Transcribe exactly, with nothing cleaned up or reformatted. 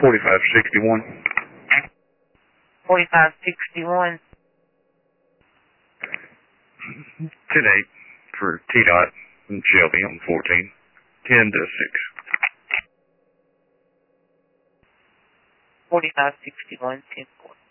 forty-five sixty-one. forty-five sixty-one. ten eight for T-Dot and Shelby on fourteen. ten to six. forty-five sixty-one, ten four.